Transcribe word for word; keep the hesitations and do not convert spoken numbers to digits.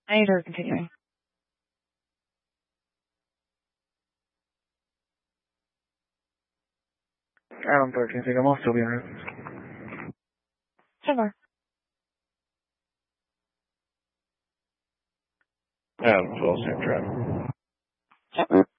I need her continuing. Adam thirteen, think I'm all still being right. So far. Adam twelve, same trap. Yep.